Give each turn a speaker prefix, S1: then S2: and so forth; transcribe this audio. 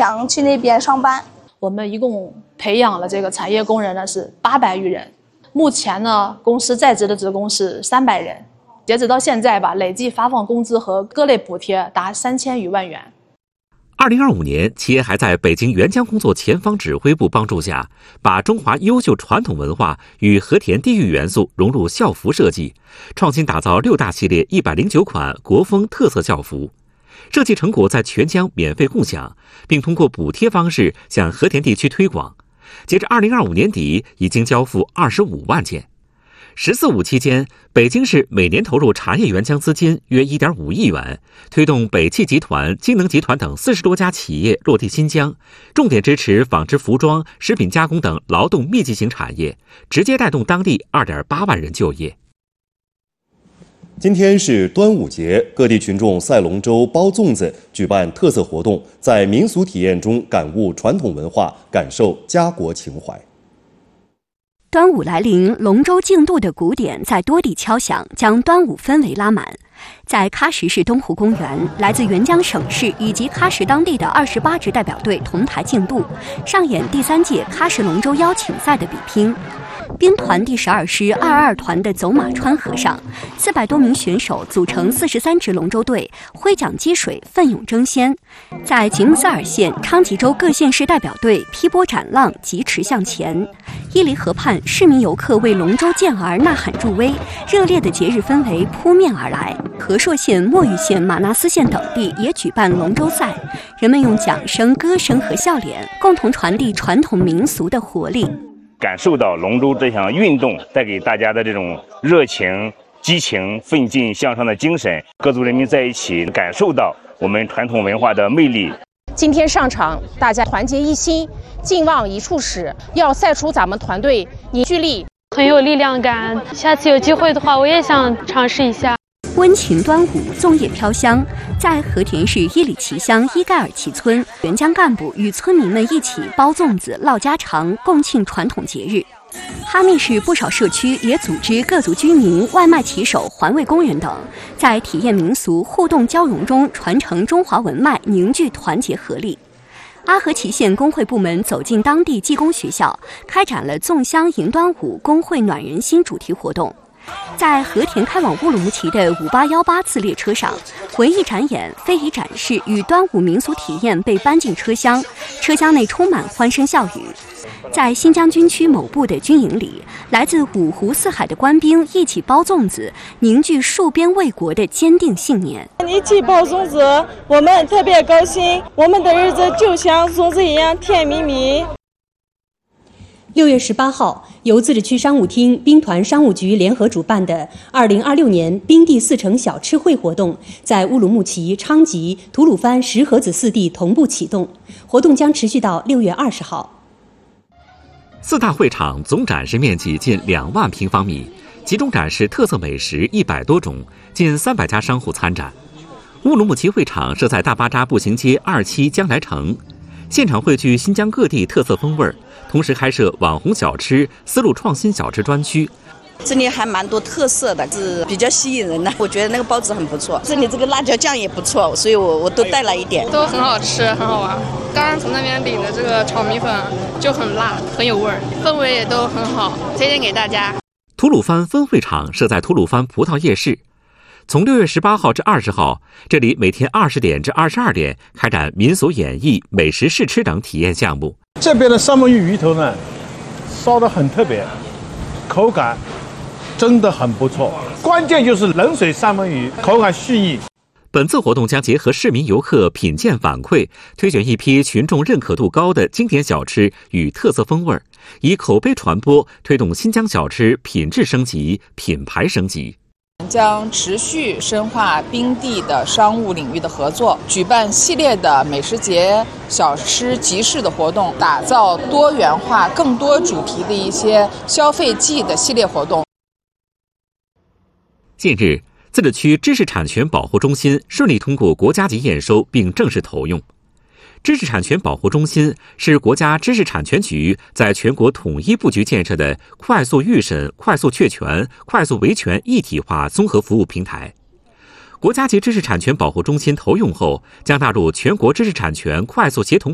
S1: 想去那边上班。
S2: 我们一共培养了这个产业工人呢是800余人，目前呢公司在职的职工是300人，截止到现在吧，累计发放工资和各类补贴达3000余万元。
S3: 2025年，企业还在北京援疆工作前方指挥部帮助下，把中华优秀传统文化与和田地域元素融入校服设计，创新打造6大系列109款国风特色校服。设计成果在全疆免费共享，并通过补贴方式向和田地区推广。截至2025年底，已经交付25万件。14·5期间，北京市每年投入产业援疆资金约1.5亿元，推动北汽集团、京能集团等40多家企业落地新疆，重点支持纺织服装、食品加工等劳动密集型产业，直接带动当地2.8万人就业。
S4: 今天是端午节，各地群众赛龙舟、包粽子，举办特色活动，在民俗体验中感悟传统文化，感受家国情怀。
S5: 端午来临，龙舟竞渡的鼓点在多地敲响，将端午氛围拉满。在喀什市东湖公园，来自援疆省市以及喀什当地的28支代表队同台竞渡，上演第3届喀什龙舟邀请赛的比拼。兵团第12师22团的走马川河上，400多名选手组成43支龙舟队，挥桨击水，奋勇争先。在吉木斯尔县、昌吉州各县市代表队劈波斩浪，疾驰向前。伊犁河畔，市民游客为龙舟健儿呐喊助威，热烈的节日氛围扑面而来。和硕县、墨鱼县、玛纳斯县等地也举办龙舟赛，人们用桨声、歌声和笑脸，共同传递传统民俗的活力。
S6: 感受到龙舟这项运动带给大家的这种热情、激情、奋进向上的精神，各族人民在一起，感受到我们传统文化的魅力。
S7: 今天上场，大家团结一心，劲往一处使，要赛出咱们团队凝聚力，
S8: 很有力量感。下次有机会的话，我也想尝试一下。
S5: 温情端午，粽叶飘香。在和田市伊里旗乡伊盖尔旗村，援疆干部与村民们一起包粽子、唠家常，共庆传统节日。哈密市不少社区也组织各族居民、外卖骑手、环卫工人等，在体验民俗、互动交融中传承中华文脉，凝聚团结合力。阿合齐县工会部门走进当地技工学校，开展了粽香迎端午、工会暖人心主题活动。在和田开往乌鲁木齐的5818次列车上，文艺展演、非遗展示与端午民俗体验被搬进车厢，车厢内充满欢声笑语。在新疆军区某部的军营里，来自5湖4海的官兵一起包粽子，凝聚戍边卫国的坚定信念。
S9: 一起包粽子，我们特别高兴，我们的日子就像粽子一样甜蜜蜜。
S10: 6月18号，由自治区商务厅、兵团商务局联合主办的2026年冰地4城小吃会活动，在乌鲁木齐、昌吉、吐鲁番石河子4地同步启动，活动将持续到6月20号。
S3: 4大会场总展示面积近2万平方米，集中展示特色美食100多种，近300家商户参展。乌鲁木齐会场设在大巴扎步行街2期将来城，现场汇聚新疆各地特色风味，同时开设网红小吃、丝路创新小吃专区。
S11: 这里还蛮多特色的，是比较吸引人的。我觉得那个包子很不错，这里这个辣椒酱也不错，所以我都带来一点。
S12: 都很好吃，很好玩。刚刚从那边领的这个炒米粉就很辣，很有味儿，氛围也都很好，推荐给大家。
S3: 吐鲁番分会场设在吐鲁番葡萄夜市。从6月18号至20号，这里每天20点至22点开展民俗演绎、美食试吃等体验项目。
S13: 这边的三文鱼鱼头呢，烧得很特别，口感真的很不错。关键就是冷水三文鱼，口感细腻。
S3: 本次活动将结合市民游客品鉴反馈，推选一批群众认可度高的经典小吃与特色风味，以口碑传播，推动新疆小吃品质升级、品牌升级。
S14: 将持续深化冰地的商务领域的合作，举办系列的美食节、小吃集市的活动，打造多元化、更多主题的一些消费季的系列活动。
S3: 近日，自治区知识产权保护中心顺利通过国家级验收并正式投用。知识产权保护中心是国家知识产权局在全国统一布局建设的快速预审、快速确权、快速维权一体化综合服务平台。国家级知识产权保护中心投用后，将纳入全国知识产权快速协同